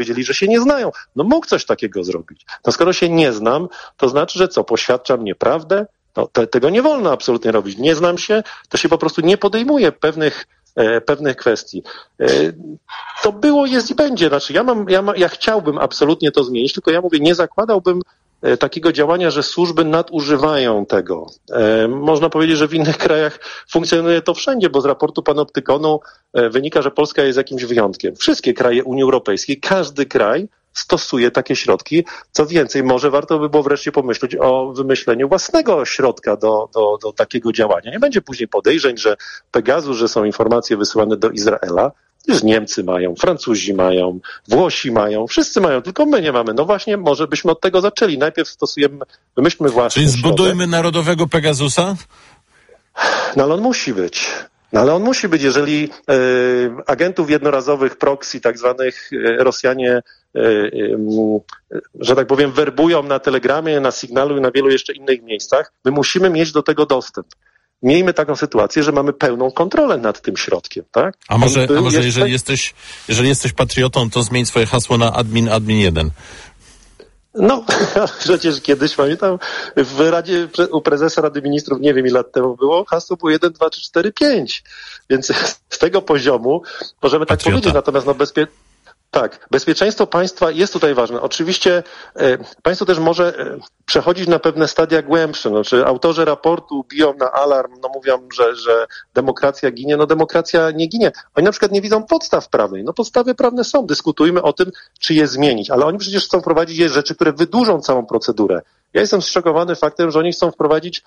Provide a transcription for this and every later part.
powiedzieli, że się nie znają. No mógł coś takiego zrobić. No skoro się nie znam, to znaczy, że co, poświadczam nieprawdę? No, tego nie wolno absolutnie robić. Nie znam się, to się po prostu nie podejmuje pewnych kwestii. To było, jest i będzie. Znaczy, ja chciałbym absolutnie to zmienić, tylko ja mówię, nie zakładałbym takiego działania, że służby nadużywają tego. Można powiedzieć, że w innych krajach funkcjonuje to wszędzie, bo z raportu Panoptykonu wynika, że Polska jest jakimś wyjątkiem. Wszystkie kraje Unii Europejskiej, każdy kraj stosuje takie środki. Co więcej, może warto by było wreszcie pomyśleć o wymyśleniu własnego środka do takiego działania. Nie będzie później podejrzeń, że Pegasus, że są informacje wysyłane do Izraela. Już Niemcy mają, Francuzi mają, Włosi mają, wszyscy mają, tylko my nie mamy. No właśnie, może byśmy od tego zaczęli. Najpierw wymyślmy własny Czyli zbudujmy narodowego Pegasusa? No ale on musi być. No ale on musi być, jeżeli agentów jednorazowych proxy, tak zwanych Rosjanie, że tak powiem, werbują na Telegramie, na Signalu i na wielu jeszcze innych miejscach, my musimy mieć do tego dostęp. Miejmy taką sytuację, że mamy pełną kontrolę nad tym środkiem, tak? A może jeżeli jesteś patriotą, to zmień swoje hasło na admin 1. No, przecież kiedyś pamiętam w Radzie, u prezesa Rady Ministrów, nie wiem ile lat temu było, hasło było 1, 2, 3, 4, 5. Więc z tego poziomu możemy tak powiedzieć, natomiast bezpieczeństwo państwa jest tutaj ważne. Oczywiście państwo też może przechodzić na pewne stadia głębsze. Znaczy, autorzy raportu biją na alarm, mówią, że demokracja ginie. No demokracja nie ginie. Oni na przykład nie widzą podstaw prawnej. No podstawy prawne są. Dyskutujmy o tym, czy je zmienić. Ale oni przecież chcą wprowadzić rzeczy, które wydłużą całą procedurę. Ja jestem zszokowany faktem, że oni chcą wprowadzić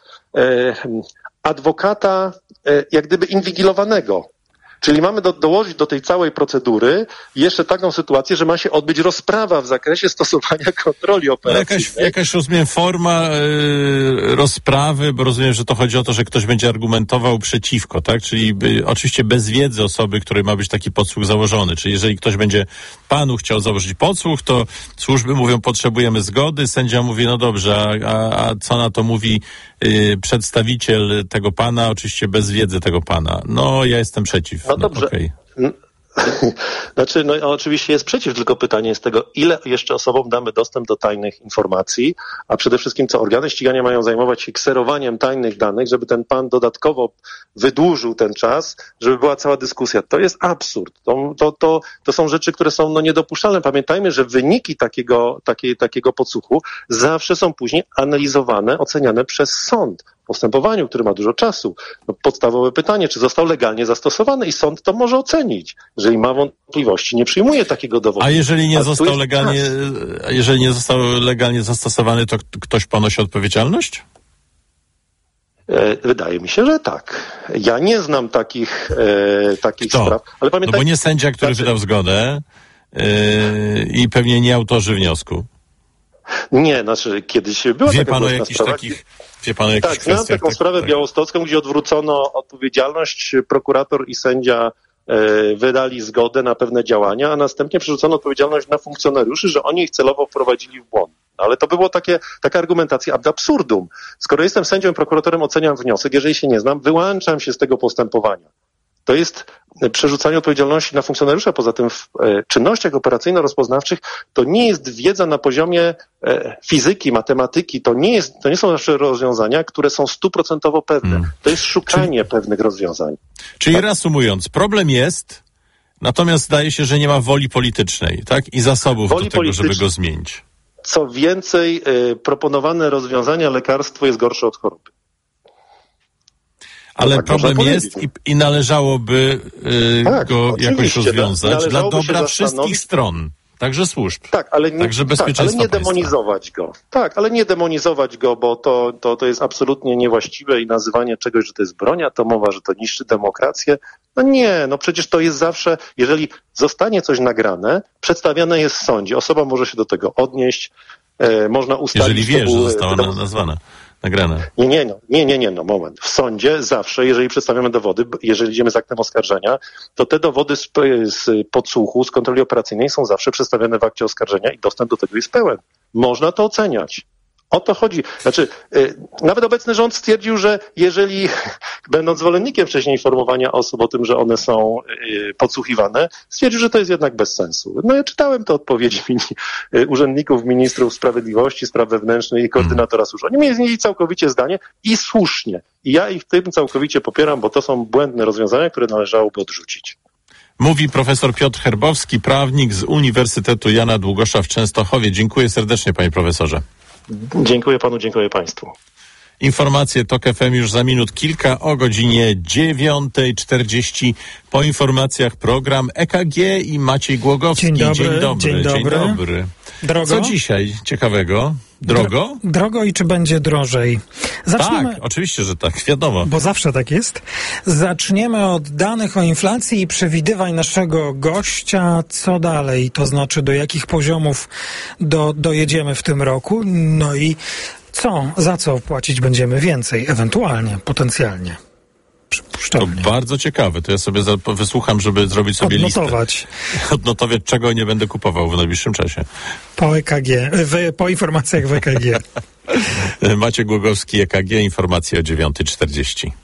adwokata jak gdyby inwigilowanego. Czyli mamy dołożyć do tej całej procedury jeszcze taką sytuację, że ma się odbyć rozprawa w zakresie stosowania kontroli operacyjnej. Jakaś rozumiem, forma rozprawy, bo rozumiem, że to chodzi o to, że ktoś będzie argumentował przeciwko, tak? Czyli oczywiście bez wiedzy osoby, której ma być taki podsłuch założony. Czyli jeżeli ktoś będzie panu chciał założyć podsłuch, to służby mówią, potrzebujemy zgody, sędzia mówi, no dobrze, a co na to mówi przedstawiciel tego pana, oczywiście bez wiedzy tego pana. No, ja jestem przeciw. No dobrze. Okay. Znaczy, oczywiście jest przeciw, tylko pytanie jest tego, ile jeszcze osobom damy dostęp do tajnych informacji, a przede wszystkim co organy ścigania mają zajmować się kserowaniem tajnych danych, żeby ten pan dodatkowo wydłużył ten czas, żeby była cała dyskusja. To jest absurd. To są rzeczy, które są niedopuszczalne. Pamiętajmy, że wyniki takiego podsłuchu zawsze są później analizowane, oceniane przez sąd. Postępowaniu, który ma dużo czasu. Podstawowe pytanie, czy został legalnie zastosowany i sąd to może ocenić. Jeżeli ma wątpliwości, nie przyjmuje takiego dowodu. A jeżeli nie został legalnie zastosowany, to ktoś ponosi odpowiedzialność? Wydaje mi się, że tak. Ja nie znam takich spraw. Ale no bo nie sędzia, który wydał zgodę i pewnie nie autorzy wniosku. Nie, kiedyś była taka sprawa. Wie pan o jakichś kwestiach? Znam taką sprawę białostocką, gdzie odwrócono odpowiedzialność, prokurator i sędzia wydali zgodę na pewne działania, a następnie przerzucono odpowiedzialność na funkcjonariuszy, że oni ich celowo wprowadzili w błąd. Ale to było taka argumentacja ad absurdum. Skoro jestem sędzią i prokuratorem, oceniam wniosek, jeżeli się nie znam, wyłączam się z tego postępowania. To jest przerzucanie odpowiedzialności na funkcjonariusza. Poza tym w czynnościach operacyjno-rozpoznawczych to nie jest wiedza na poziomie fizyki, matematyki. To nie są zawsze rozwiązania, które są 100% pewne. To jest szukanie pewnych rozwiązań. Czyli reasumując, problem jest, natomiast zdaje się, że nie ma woli politycznej, tak? I zasobów do tego, żeby go zmienić. Co więcej, proponowane rozwiązania, lekarstwo jest gorsze od choroby. Ale problem jest i należałoby go jakoś rozwiązać dla dobra wszystkich stron, także służb, także bezpieczeństwa ale nie demonizować go. Tak, ale nie demonizować go, bo to jest absolutnie niewłaściwe i nazywanie czegoś, że to jest broń atomowa, że to niszczy demokrację. No nie, przecież to jest zawsze, jeżeli zostanie coś nagrane, przedstawiane jest w sądzie, osoba może się do tego odnieść, można ustalić... Jeżeli wie, że została nazwana. Nagrane. Nie, moment. W sądzie zawsze, jeżeli przedstawiamy dowody, jeżeli idziemy z aktem oskarżenia, to te dowody z podsłuchu, z kontroli operacyjnej są zawsze przedstawiane w akcie oskarżenia i dostęp do tego jest pełen. Można to oceniać. O to chodzi. Znaczy, nawet obecny rząd stwierdził, że jeżeli, będąc zwolennikiem wcześniej informowania osób o tym, że one są podsłuchiwane, stwierdził, że to jest jednak bez sensu. No ja czytałem te odpowiedzi urzędników, ministrów sprawiedliwości, spraw wewnętrznych i koordynatora służb. Oni mieli całkowicie zdanie i słusznie. I ja ich w tym całkowicie popieram, bo to są błędne rozwiązania, które należałoby odrzucić. Mówi profesor Piotr Herbowski, prawnik z Uniwersytetu Jana Długosza w Częstochowie. Dziękuję serdecznie, panie profesorze. Dziękuję panu, dziękuję państwu. Informacje TOK FM już za minut kilka o godzinie 9:40. Po informacjach program EKG i Maciej Głogowski. Dzień dobry. Drogo? Co dzisiaj ciekawego? Drogo? Drogo i czy będzie drożej? Tak, oczywiście, że tak, wiadomo. Bo zawsze tak jest. Zaczniemy od danych o inflacji i przewidywań naszego gościa. Co dalej? To znaczy, do jakich poziomów dojedziemy w tym roku? No i za co płacić będziemy więcej? Ewentualnie, potencjalnie. To bardzo ciekawe. To ja sobie wysłucham, żeby zrobić sobie odnotować, czego nie będę kupował w najbliższym czasie. Po EKG, po informacjach w EKG. Maciej Głogowski, EKG, informacje o 9:40.